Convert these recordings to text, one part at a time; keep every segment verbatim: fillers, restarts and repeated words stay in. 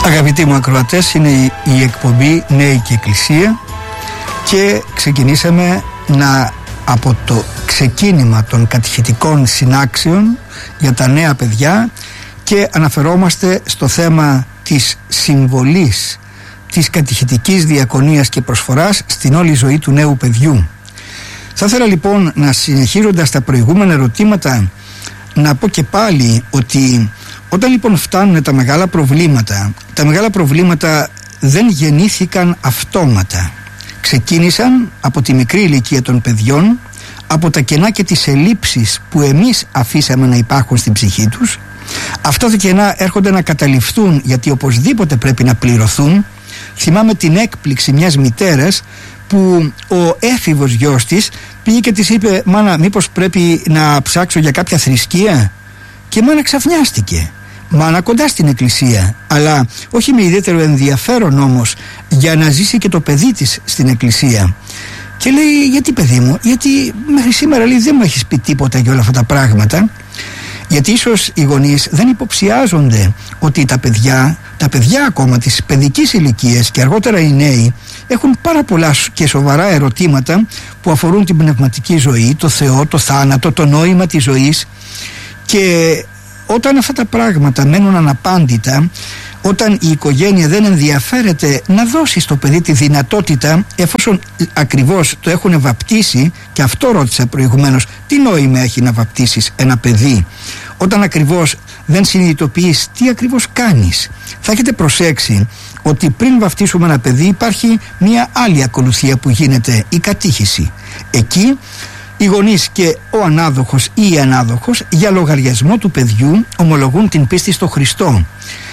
Αγαπητοί μου ακροατές, είναι η εκπομπή Νέοι και Εκκλησία και ξεκινήσαμε να, από το ξεκίνημα των κατηχητικών συνάξεων για τα νέα παιδιά και αναφερόμαστε στο θέμα της συμβολής της κατηχητικής διακονίας και προσφοράς στην όλη ζωή του νέου παιδιού. Θα ήθελα λοιπόν, να συνεχίζοντας τα προηγούμενα ερωτήματα, να πω και πάλι ότι όταν λοιπόν φτάνουν τα μεγάλα προβλήματα, τα μεγάλα προβλήματα δεν γεννήθηκαν αυτόματα. Ξεκίνησαν από τη μικρή ηλικία των παιδιών, από τα κενά και τις ελλείψεις που εμείς αφήσαμε να υπάρχουν στην ψυχή τους. Αυτά τα κενά έρχονται να καταληφθούν, γιατί οπωσδήποτε πρέπει να πληρωθούν. Θυμάμαι την έκπληξη μιας μητέρας που ο έφηβος γιος της πήγε και της είπε: «Μάνα, μήπως πρέπει να ψάξω για κάποια θρησκεία?» Και η μάνα ξαφνιάστηκε. Μάνα κοντά στην εκκλησία, αλλά όχι με ιδιαίτερο ενδιαφέρον όμως για να ζήσει και το παιδί της στην εκκλησία. Και λέει: «Γιατί, παιδί μου? Γιατί μέχρι σήμερα, λέει, δεν μου έχεις πει τίποτα για όλα αυτά τα πράγματα?» Γιατί ίσως οι γονείς δεν υποψιάζονται ότι τα παιδιά, τα παιδιά ακόμα της παιδικής ηλικίας και αργότερα οι νέοι, έχουν πάρα πολλά και σοβαρά ερωτήματα που αφορούν την πνευματική ζωή, το Θεό, το θάνατο, το νόημα της ζωής. Και όταν αυτά τα πράγματα μένουν αναπάντητα, όταν η οικογένεια δεν ενδιαφέρεται να δώσει στο παιδί τη δυνατότητα, εφόσον ακριβώς το έχουν βαπτίσει, και αυτό ρώτησα προηγουμένως, τι νόημα έχει να βαπτίσεις ένα παιδί όταν ακριβώς δεν συνειδητοποιείς τι ακριβώς κάνεις? Θα έχετε προσέξει ότι πριν βαπτίσουμε ένα παιδί υπάρχει μια άλλη ακολουθία που γίνεται, η κατήχηση. Εκεί οι γονείς και ο ανάδοχος ή η ανάδοχος για λογαριασμό του παιδιού ομολογούν την πίστη στο Χριστό.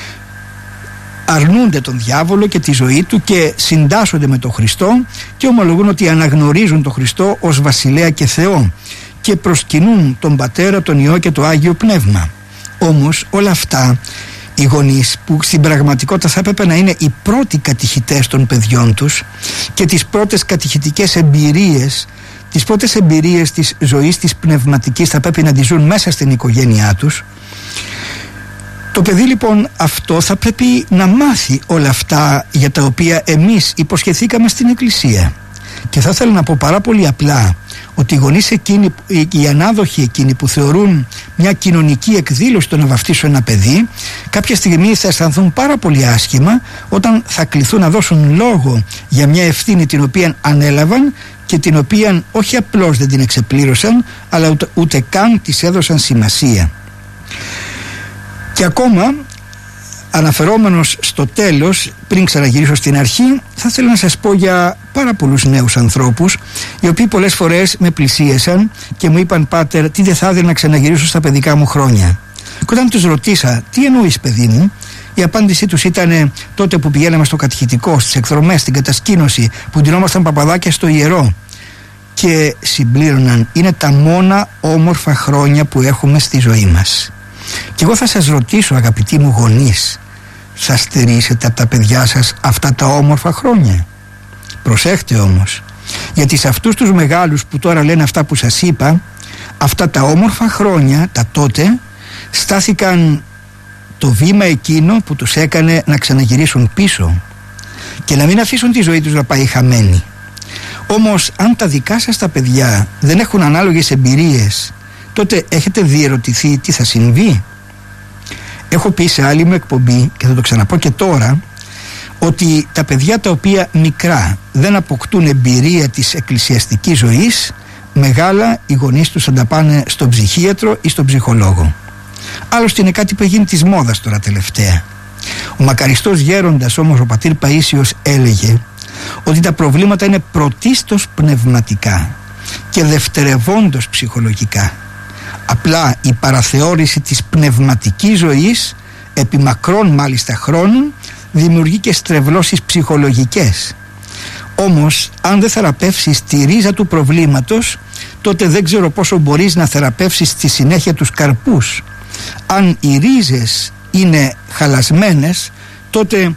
Αρνούνται τον διάβολο και τη ζωή του και συντάσσονται με τον Χριστό και ομολογούν ότι αναγνωρίζουν τον Χριστό ως βασιλέα και Θεό και προσκυνούν τον Πατέρα, τον Υιό και το Άγιο Πνεύμα. Όμως όλα αυτά οι γονείς, που στην πραγματικότητα θα έπρεπε να είναι οι πρώτοι κατηχητές των παιδιών τους και τις πρώτες κατηχητικές εμπειρίες, τις πρώτες εμπειρίες της ζωής της πνευματικής θα πρέπει να τις ζουν μέσα στην οικογένειά τους. Το παιδί λοιπόν αυτό θα πρέπει να μάθει όλα αυτά για τα οποία εμείς υποσχεθήκαμε στην εκκλησία. Και θα ήθελα να πω πάρα πολύ απλά ότι οι γονείς εκείνοι, οι ανάδοχοι εκείνοι που θεωρούν μια κοινωνική εκδήλωση το να βαφτίσουν ένα παιδί, κάποια στιγμή θα αισθανθούν πάρα πολύ άσχημα όταν θα κληθούν να δώσουν λόγο για μια ευθύνη την οποία ανέλαβαν και την οποία όχι απλώς δεν την εξεπλήρωσαν, αλλά ούτε, ούτε καν της έδωσαν σημασία. Και ακόμα, αναφερόμενος στο τέλος, πριν ξαναγυρίσω στην αρχή, θα ήθελα να σας πω για πάρα πολλούς νέους ανθρώπους, οι οποίοι πολλές φορές με πλησίασαν και μου είπαν: «Πάτερ, τι δεν θα ήθελα να ξαναγυρίσω στα παιδικά μου χρόνια?» Και όταν τους ρωτήσα: «Τι εννοείς, παιδί μου?» η απάντησή τους ήταν: «Τότε που πηγαίναμε στο κατηχητικό, στις εκδρομές, στην κατασκήνωση, που ντυνόμασταν παπαδάκια στο ιερό». Και συμπλήρωναν: «Είναι τα μόνα όμορφα χρόνια που έχουμε στη ζωή μας». Και εγώ θα σας ρωτήσω, αγαπητοί μου γονείς, θα στερήσετε από τα παιδιά σας αυτά τα όμορφα χρόνια? Προσέχτε όμως, γιατί σε αυτούς τους μεγάλους που τώρα λένε αυτά που σας είπα, αυτά τα όμορφα χρόνια, τα τότε, στάθηκαν το βήμα εκείνο που τους έκανε να ξαναγυρίσουν πίσω και να μην αφήσουν τη ζωή τους να πάει χαμένη. Όμως αν τα δικά σας τα παιδιά δεν έχουν ανάλογες εμπειρίες, τότε έχετε διερωτηθεί τι θα συμβεί? Έχω πει σε άλλη μου εκπομπή και θα το ξαναπώ και τώρα, ότι τα παιδιά τα οποία μικρά δεν αποκτούν εμπειρία της εκκλησιαστικής ζωής, μεγάλα οι γονείς τους θα τα πάνε στον ψυχίατρο ή στον ψυχολόγο. Άλλωστε είναι κάτι που έγινε της μόδας τώρα τελευταία. Ο μακαριστός γέροντας όμως, ο πατήρ Παΐσιος, έλεγε ότι τα προβλήματα είναι πρωτίστως πνευματικά και δευτερευόντως ψυχολογικά. Απλά η παραθεώρηση της πνευματικής ζωής επί μακρών μάλιστα χρόνων δημιουργεί και στρεβλώσεις ψυχολογικές. Όμως αν δεν θεραπεύσεις τη ρίζα του προβλήματος, τότε δεν ξέρω πόσο μπορείς να θεραπεύσεις στη συνέχεια τους καρπούς. Αν οι ρίζες είναι χαλασμένες, τότε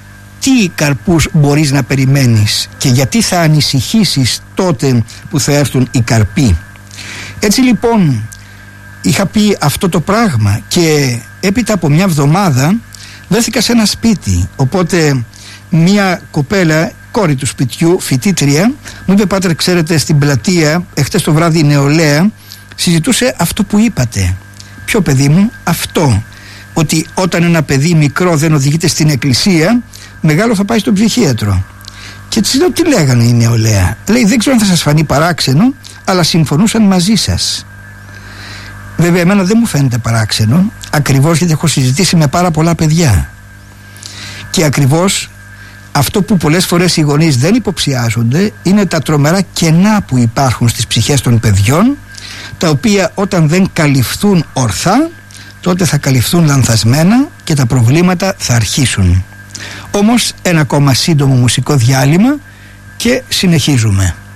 τι καρπούς μπορείς να περιμένεις και γιατί θα ανησυχήσεις τότε που θα έρθουν οι καρποί? Έτσι λοιπόν είχα πει αυτό το πράγμα και έπειτα από μια εβδομάδα βρέθηκα σε ένα σπίτι, οπότε μια κοπέλα, κόρη του σπιτιού, φοιτήτρια, μου είπε, πάτερ, ξέρετε, στην πλατεία εχθές το βράδυ η νεολαία συζητούσε αυτό που είπατε. Ποιο, παιδί μου? Αυτό, ότι όταν ένα παιδί μικρό δεν οδηγείται στην εκκλησία, μεγάλο θα πάει στον ψυχίατρο. Και της λέω, τι λέγανε η νεολαία? Λέει, δεν ξέρω αν θα σας φανεί παράξενο, αλλά συμφωνούσαν μαζί σας. Βέβαια εμένα δεν μου φαίνεται παράξενο, ακριβώς γιατί έχω συζητήσει με πάρα πολλά παιδιά. Και ακριβώς αυτό που πολλές φορές οι γονείς δεν υποψιάζονται είναι τα τρομερά κενά που υπάρχουν στις ψυχές των παιδιών, τα οποία όταν δεν καλυφθούν ορθά, τότε θα καλυφθούν λανθασμένα και τα προβλήματα θα αρχίσουν. Όμως ένα ακόμα σύντομο μουσικό διάλειμμα και συνεχίζουμε.